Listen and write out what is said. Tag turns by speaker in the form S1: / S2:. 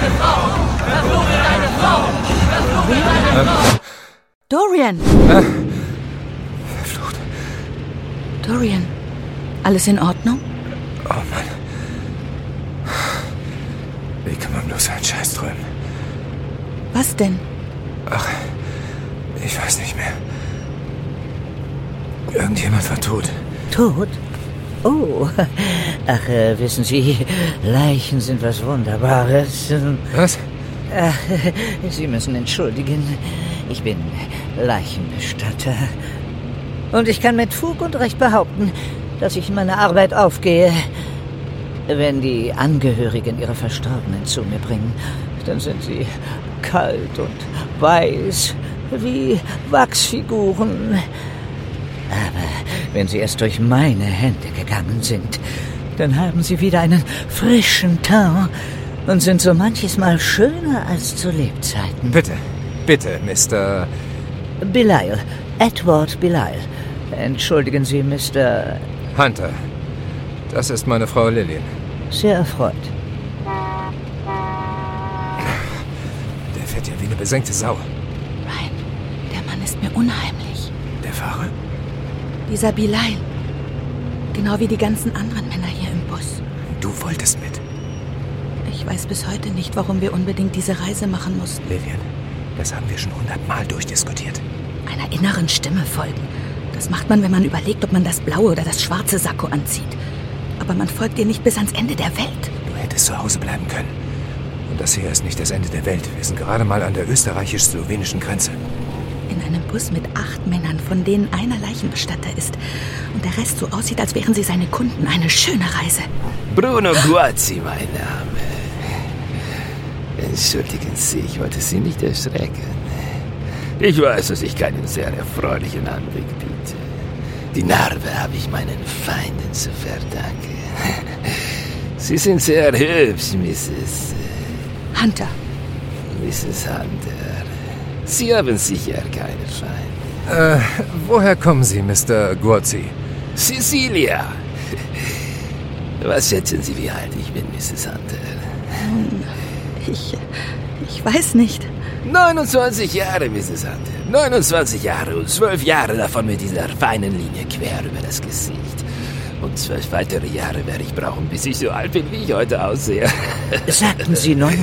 S1: Dorian!
S2: Verflucht.
S1: Dorian, alles in Ordnung?
S2: Oh Mann. Wie kann man bloß einen Scheiß träumen?
S1: Was denn?
S2: Ach, ich weiß nicht mehr. Irgendjemand war tot.
S3: Tot? Oh, ach, wissen Sie, Leichen sind was Wunderbares.
S2: Was?
S3: Ach, Sie müssen entschuldigen. Ich bin Leichenbestatter. Und ich kann mit Fug und Recht behaupten, dass ich in meiner Arbeit aufgehe. Wenn die Angehörigen ihrer Verstorbenen zu mir bringen, dann sind sie kalt und weiß, wie Wachsfiguren. Aber wenn sie erst durch meine Hände gegangen sind, dann haben sie wieder einen frischen Teint und sind so manches Mal schöner als zu Lebzeiten.
S2: Bitte, Mr.
S3: Belisle, Edward Belisle. Entschuldigen Sie, Mr.
S2: Hunter. Das ist meine Frau Lillian.
S3: Sehr erfreut.
S2: Der fährt ja wie eine besenkte Sau.
S1: Ryan, der Mann ist mir unheimlich.
S2: Der Fahrer?
S1: Dieser Belisle. Genau wie die ganzen anderen Männer hier im Bus.
S2: Du wolltest mit.
S1: Ich weiß bis heute nicht, warum wir unbedingt diese Reise machen mussten.
S2: Lillian, das haben wir schon 100-mal durchdiskutiert.
S1: Einer inneren Stimme folgen. Das macht man, wenn man überlegt, ob man das blaue oder das schwarze Sakko anzieht. Aber man folgt ihr nicht bis ans Ende der Welt.
S2: Du hättest zu Hause bleiben können. Und das hier ist nicht das Ende der Welt. Wir sind gerade mal an der österreichisch-slowenischen Grenze.
S1: In einem Bus mit 8 Männern, von denen einer Leichenbestatter ist. Und der Rest so aussieht, als wären sie seine Kunden. Eine schöne Reise.
S4: Bruno Guazzi, mein Name. Entschuldigen Sie, ich wollte Sie nicht erschrecken. Ich weiß, dass ich keinen sehr erfreulichen Anblick biete. Die Narbe habe ich meinen Feinden zu verdanken. Sie sind sehr hübsch, Mrs.
S1: Hunter.
S4: Mrs. Hunter. Sie haben sicher keine Feinde.
S2: Woher kommen Sie, Mr. Guazzi?
S4: Cecilia. Was schätzen Sie, wie alt ich bin, Mrs. Hunter?
S1: Ich weiß nicht.
S4: 29 Jahre, Mrs. Hunter. 29 Jahre und 12 Jahre davon mit dieser feinen Linie quer über das Gesicht. Und 12 weitere Jahre werde ich brauchen, bis ich so alt bin, wie ich heute aussehe.
S3: Sagten Sie 29?